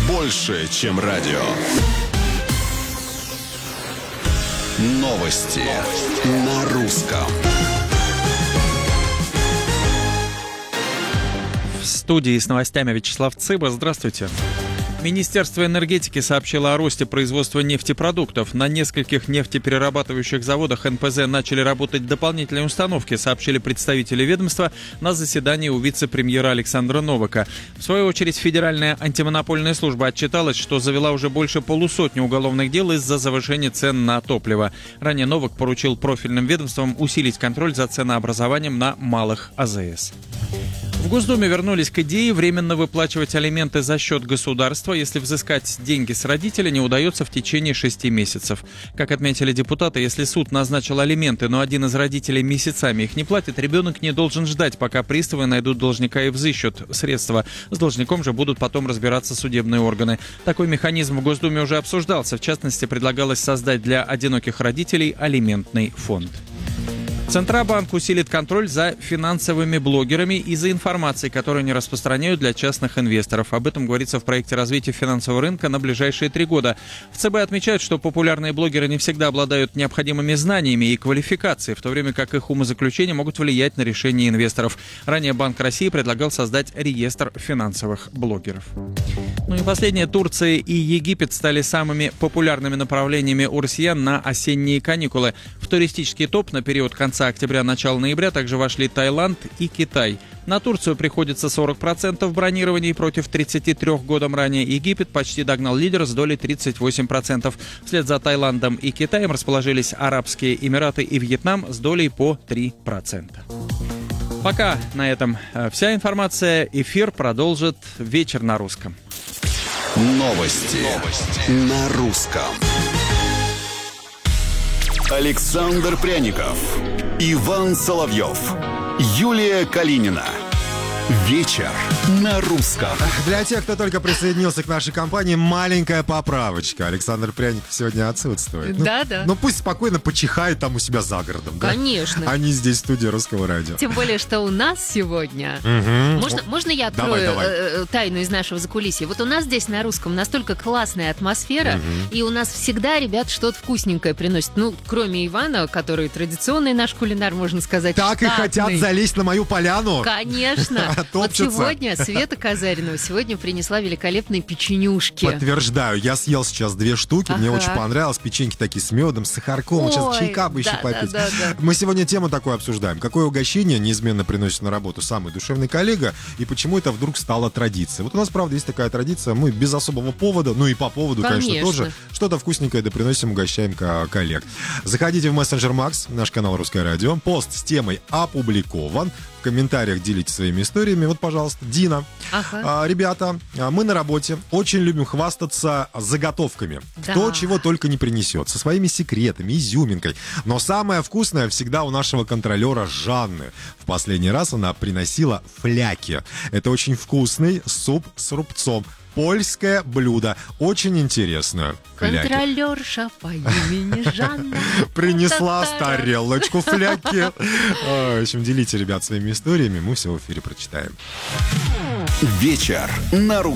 больше, чем радио. Новости на русском. В студии с новостями Вячеслав Цыба. Здравствуйте. Министерство энергетики сообщило о росте производства нефтепродуктов. На нескольких нефтеперерабатывающих заводах НПЗ начали работать дополнительные установки, сообщили представители ведомства на заседании у вице-премьера Александра Новака. В свою очередь, Федеральная антимонопольная служба отчиталась, что завела уже больше полусотни уголовных дел из-за завышения цен на топливо. Ранее Новак поручил профильным ведомствам усилить контроль за ценообразованием на малых АЗС. В Госдуме вернулись к идее временно выплачивать алименты за счет государства, если взыскать деньги с родителя не удается в течение 6 месяцев. Как отметили депутаты, если суд назначил алименты, но один из родителей месяцами их не платит, ребенок не должен ждать, пока приставы найдут должника и взыщут средства. С должником же будут потом разбираться судебные органы. Такой механизм в Госдуме уже обсуждался. В частности, предлагалось создать для одиноких родителей алиментный фонд. Центробанк усилит контроль за финансовыми блогерами и за информацией, которую они распространяют для частных инвесторов. Об этом говорится в проекте развития финансового рынка на ближайшие 3 года. В ЦБ отмечают, что популярные блогеры не всегда обладают необходимыми знаниями и квалификацией, в то время как их умозаключения могут влиять на решения инвесторов. Ранее Банк России предлагал создать реестр финансовых блогеров. Ну и последнее. Турция и Египет стали самыми популярными направлениями у россиян на осенние каникулы. В туристический топ на период конца октября-начала ноября также вошли Таиланд и Китай. На Турцию приходится 40% бронирований против 33% годом ранее. Египет почти догнал лидера с долей 38%. Вслед за Таиландом и Китаем расположились Арабские Эмираты и Вьетнам с долей по 3%. Пока на этом вся информация. Эфир продолжит «Вечер на русском». Новости на русском. Александр Пряников, Иван Соловьев, Юлия Калинина. Вечер на русском. Для тех, кто только присоединился к нашей компании, маленькая поправочка. Александр Пряников сегодня отсутствует. Да. Ну пусть спокойно почихает там у себя за городом. Конечно. Да? Они здесь в студии Русского радио. Тем более, что у нас сегодня... Можно я открою тайну из нашего закулисья? Вот у нас здесь на русском настолько классная атмосфера, и у нас всегда ребят что-то вкусненькое приносят. Ну, кроме Ивана, который традиционный наш кулинар, можно сказать, так штатный. И хотят залезть на мою поляну. Конечно. Вот сегодня Света Казаринова принесла великолепные печенюшки. Подтверждаю, я съел сейчас 2 штуки, мне очень понравилось. Печеньки такие с медом, с сахарком. Сейчас чайка бы еще попить. Да. Мы сегодня тему такую обсуждаем. Какое угощение неизменно приносит на работу самый душевный коллега, и почему это вдруг стало традицией. Вот у нас, правда, есть такая традиция. Мы без особого повода, ну и по поводу, конечно, тоже что-то вкусненькое приносим, угощаем коллег. Заходите в мессенджер Макс, наш канал Русское радио. Пост с темой опубликован. В комментариях делитесь своими историями. Вот, пожалуйста, Дина. Ребята, мы на работе очень любим хвастаться заготовками. Да. Кто чего только не принесет. Со своими секретами, изюминкой. Но самое вкусное всегда у нашего контролера Жанны. В последний раз она приносила фляки. Это очень вкусный суп с рубцом. Польское блюдо. Очень интересное. Контролерша по имени Жанна принесла тарелочку фляки. В общем, делите, ребят, своими историями. Мы все в эфире прочитаем. Вечер на русском.